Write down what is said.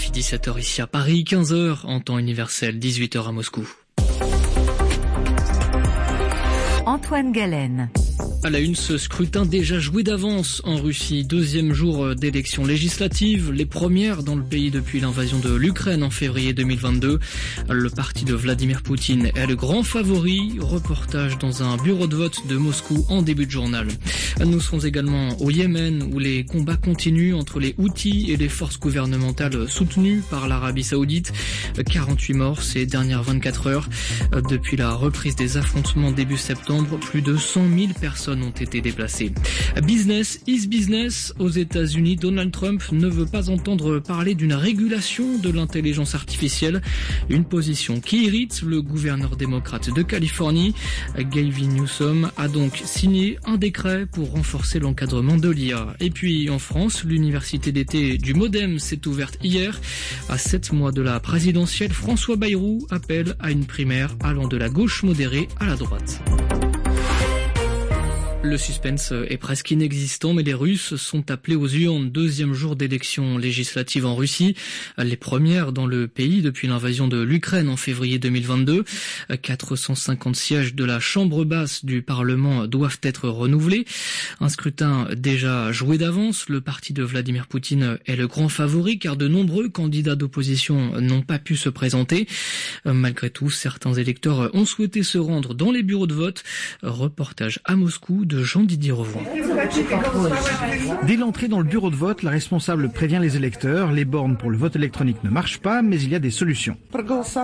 Midi 17h ici à Paris, 15h en temps universel, 18h à Moscou. Antoine Galen. À la une, ce scrutin déjà joué d'avance en Russie. Deuxième jour d'élections législatives, les premières dans le pays depuis l'invasion de l'Ukraine en février 2022. Le parti de Vladimir Poutine est le grand favori. Reportage dans un bureau de vote de Moscou en début de journal. Nous serons également au Yémen où les combats continuent entre les Houthis et les forces gouvernementales soutenues par l'Arabie Saoudite. 48 morts ces dernières 24 heures. Depuis la reprise des affrontements début septembre, plus de 100 000 personnes ont été déplacées. Business is business. Aux États-Unis, Donald Trump ne veut pas entendre parler d'une régulation de l'intelligence artificielle. Une position qui irrite le gouverneur démocrate de Californie. Gavin Newsom a donc signé un décret pour renforcer l'encadrement de l'IA. Et puis en France, l'université d'été du Modem s'est ouverte hier. À 7 mois de la présidentielle, François Bayrou appelle à une primaire allant de la gauche modérée à la droite. Le suspense est presque inexistant, mais les Russes sont appelés aux urnes. Deuxième jour d'élections législatives en Russie, les premières dans le pays depuis l'invasion de l'Ukraine en février 2022. 450 sièges de la Chambre basse du Parlement doivent être renouvelés. Un scrutin déjà joué d'avance. Le parti de Vladimir Poutine est le grand favori car de nombreux candidats d'opposition n'ont pas pu se présenter. Malgré tout, certains électeurs ont souhaité se rendre dans les bureaux de vote. Reportage à Moscou de Jean-Didier Revoin. Dès l'entrée dans le bureau de vote, la responsable prévient les électeurs. Les bornes pour le vote électronique ne marchent pas, mais il y a des solutions.